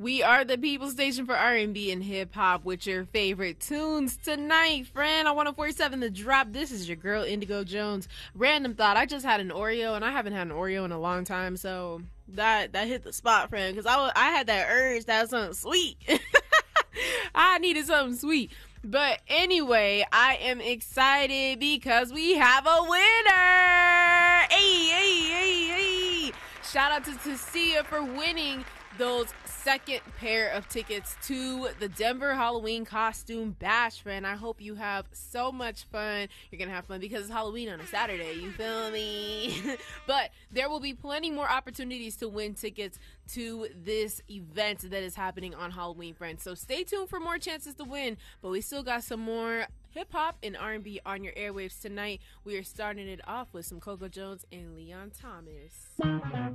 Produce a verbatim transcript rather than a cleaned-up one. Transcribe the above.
We are the People Station for R and B and hip hop with your favorite tunes tonight, friend. On one oh four point seven The Drop. This is your girl Indigo Jones. Random thought: I just had an Oreo, and I haven't had an Oreo in a long time, so that that hit the spot, friend. Because I, I had that urge to have something sweet. I needed something sweet. But anyway, I am excited because we have a winner. Hey, hey, hey, hey! Shout out to Tasia for winning those second pair of tickets to the Denver Halloween Costume Bash, friend. I hope you have so much fun. You're gonna have fun because it's Halloween on a Saturday, you feel me? But there will be plenty more opportunities to win tickets to this event that is happening on Halloween, friends. So stay tuned for more chances to win, but we still got some more hip-hop and R and B on your airwaves tonight. We are starting it off with some Coco Jones and Leon Thomas.